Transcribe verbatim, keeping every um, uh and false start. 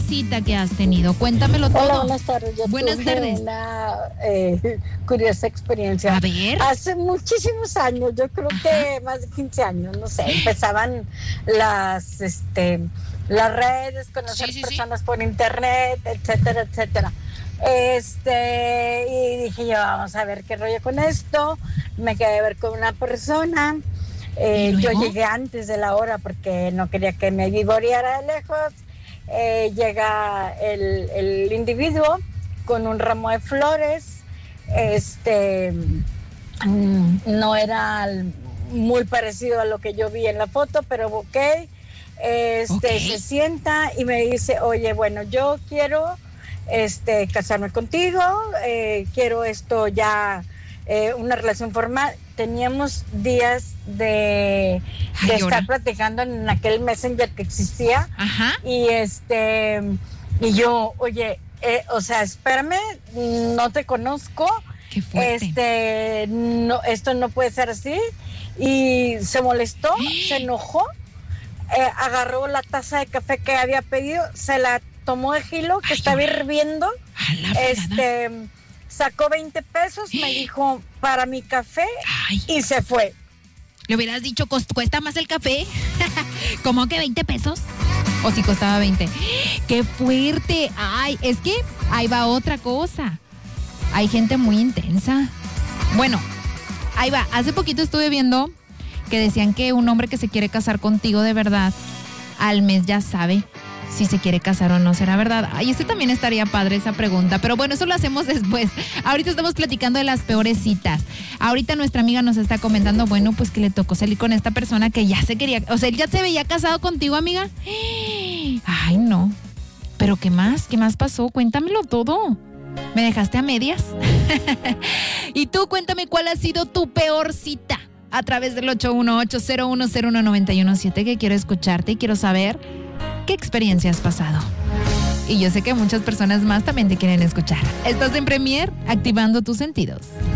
cita que has tenido? Cuéntamelo todo. Hola, buenas tardes. Yo Buenas tuve tardes. una eh, curiosa experiencia. A ver. Hace muchísimos años, yo creo Ajá. que más de quince años, no sé, empezaban las, este, las redes, conocer Sí, sí, sí. personas por internet, etcétera, etcétera. Este, y dije yo, vamos a ver qué rollo con esto. Me quedé a ver con una persona. Eh, ¿Y yo luego? llegué antes de la hora porque no quería que me vivoreara de lejos. Eh, llega el, el individuo con un ramo de flores. Este mm, no era muy parecido a lo que yo vi en la foto, pero ok. Este Ok. se sienta y me dice, oye, bueno, yo quiero este casarme contigo, eh, quiero esto ya, eh, una relación formal. Teníamos días de, Ay, de ahora. estar platicando en aquel Messenger que existía. Ajá. Y este, y yo, oye, eh, o sea, espérame, no te conozco, Qué fuerte. este, no, esto no puede ser así. Y se molestó, se enojó, eh, agarró la taza de café que había pedido, se la tomó de gilo, que Ay, estaba ahora. hirviendo, A la fregada. este, sacó veinte pesos, me dijo, para mi café, Ay, y se fue. le hubieras dicho, "Cost- cuesta más el café". ¿Cómo que veinte pesos? ¿O si costaba veinte? ¡Qué fuerte! Ay, es que ahí va otra cosa. Hay gente muy intensa. Bueno, ahí va. Hace poquito estuve viendo que decían que un hombre que se quiere casar contigo de verdad, al mes ya sabe si se quiere casar o no, ¿será verdad? Ay, este también estaría padre esa pregunta, pero bueno, eso lo hacemos después. Ahorita estamos platicando de las peores citas. Ahorita nuestra amiga nos está comentando, bueno, pues que le tocó salir con esta persona que ya se quería, o sea, él ya se veía casado contigo, amiga. Ay, no. ¿Pero qué más? ¿Qué más pasó? Cuéntamelo todo. ¿Me dejaste a medias? Y tú, cuéntame cuál ha sido tu peor cita a través del ocho uno ocho, cero uno cero uno, nueve uno siete, que quiero escucharte y quiero saber qué experiencia has pasado. Y yo sé que muchas personas más también te quieren escuchar. Estás en Premier, activando tus sentidos.